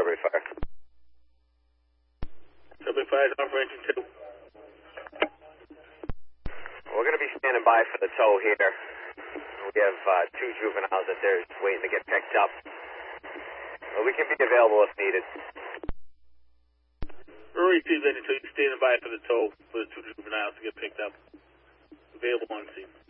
Sudbury Fire. Sudbury Fire is on for engine 2. We're going to be standing by for the tow here. We have 2 juveniles that they're waiting to get picked up. We can be available if needed. Rory received engine 2, standing by for the tow for the 2 juveniles to get picked up. Available on scene.